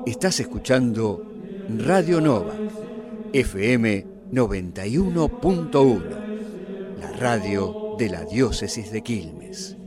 Estás escuchando Radio Nova, FM 91.1, la radio de la diócesis de Quilmes.